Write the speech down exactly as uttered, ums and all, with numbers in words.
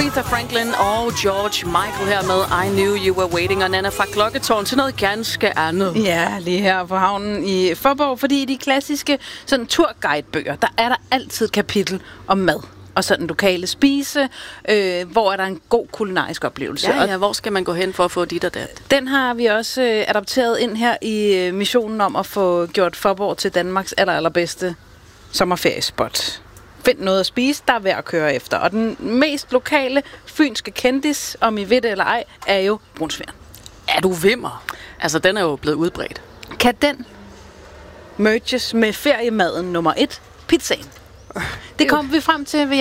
Aretha Franklin og George Michael her med I Knew You Were Waiting, og Nana fra Klokketårn til noget ganske andet. Ja, lige her på havnen i Faaborg, fordi i de klassiske sådan turguidebøger, der er der altid et kapitel om mad og sådan lokale spise, øh, hvor er der en god kulinarisk oplevelse. Ja, ja, hvor skal man gå hen for at få dit og dat? Den har vi også øh, adopteret ind her i øh, missionen om at få gjort Faaborg til Danmarks aller, allerbedste sommerferiespot. Find noget at spise, der er værd at køre efter. Og den mest lokale fynske kendis, om I ved det eller ej, er jo brunsviger. Er du vimmer? Altså, den er jo blevet udbredt. Kan den merges med feriemaden nummer et, pizzaen? Det kom vi frem til ved